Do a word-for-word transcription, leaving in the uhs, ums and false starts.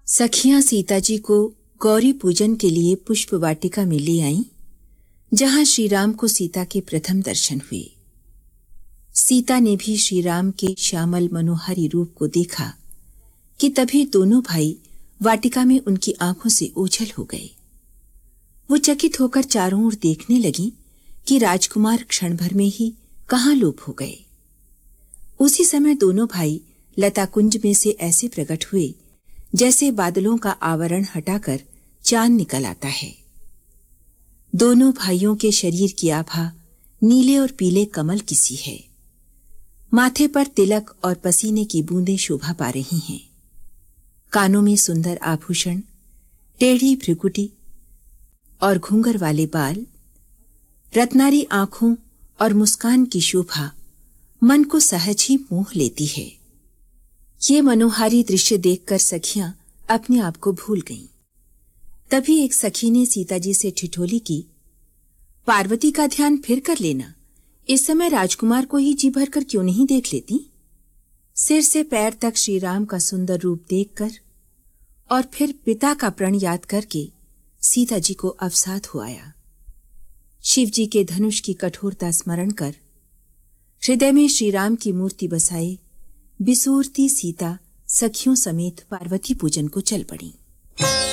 सखियां सीता जी को गौरी पूजन के लिए पुष्प वाटिका में ले आईं, जहां श्री राम को सीता के प्रथम दर्शन हुए। सीता ने भी श्री राम के श्यामल मनोहारी रूप को देखा कि तभी दोनों भाई वाटिका में उनकी आंखों से ओझल हो गए। वो चकित होकर चारों ओर देखने लगी कि राजकुमार क्षण भर में ही कहां लोप हो गए। उसी समय दोनों भाई लता कुंज में से ऐसे प्रकट हुए जैसे बादलों का आवरण हटाकर चांद निकल आता है। दोनों भाइयों के शरीर की आभा नीले और पीले कमल की सी है। माथे पर तिलक और पसीने की बूंदें शोभा पा रही हैं। कानों में सुंदर आभूषण, टेढ़ी भ्रिकुटी और घूंघर वाले बाल, रत्नारी आंखों और मुस्कान की शोभा मन को सहज ही मोह लेती है। ये मनोहारी दृश्य देखकर सखियां अपने आप को भूल गईं। तभी एक सखी ने सीता जी से ठिठोली की, पार्वती का ध्यान फिर कर लेना, इस समय राजकुमार को ही जी भर कर क्यों नहीं देख लेती। सिर से पैर तक श्री राम का सुंदर रूप देखकर और फिर पिता का प्रण याद करके सीता जी को अवसाद हो आया। शिव जी के धनुष की कठोरता स्मरण कर हृदय में श्री राम की मूर्ति बसाए बिसूरती सीता सखियों समेत पार्वती पूजन को चल पड़ी।